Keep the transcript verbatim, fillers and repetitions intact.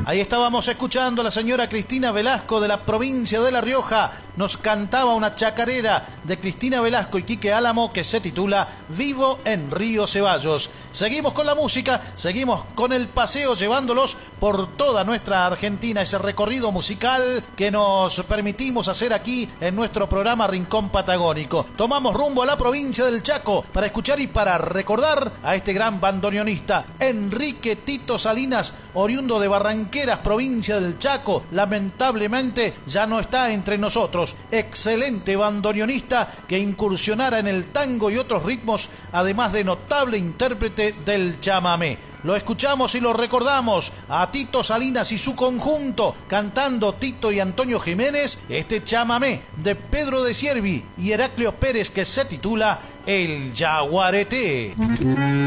Ahí estábamos escuchando a la señora Cristina Velasco de la provincia de La Rioja. Nos cantaba una chacarera de Cristina Velasco y Quique Álamo que se titula Vivo en Río Ceballos. Seguimos con la música, seguimos con el paseo llevándolos por toda nuestra Argentina, ese recorrido musical que nos permitimos hacer aquí en nuestro programa Rincón Patagónico. Tomamos rumbo a la provincia del Chaco para escuchar y para recordar a este gran bandoneonista, Enrique Tito Salinas, oriundo de Barranqueras, provincia del Chaco. Lamentablemente ya no está entre nosotros. Excelente bandoneonista que incursionara en el tango y otros ritmos, además de notable intérprete del chamamé. Lo escuchamos y lo recordamos a Tito Salinas y su conjunto, cantando Tito y Antonio Jiménez, este chamamé de Pedro de Siervi y Heraclio Pérez que se titula El Yaguareté.